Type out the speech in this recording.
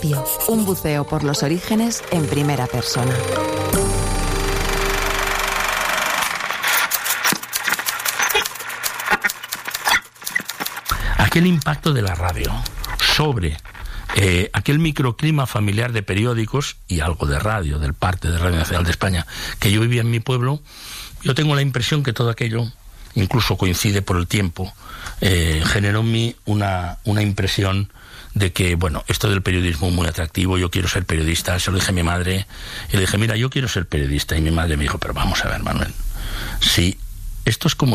principio. Un buceo por los orígenes en primera persona. Aquel impacto de la radio sobre aquel microclima familiar de periódicos y algo de radio, del parte de Radio Nacional de España, que yo vivía en mi pueblo, yo tengo la impresión que todo aquello, incluso coincide por el tiempo, generó en mí una impresión de que, bueno, esto del periodismo es muy atractivo, yo quiero ser periodista. Se lo dije a mi madre, y le dije, mira, yo quiero ser periodista, y mi madre me dijo, pero vamos a ver, Manuel, si esto es como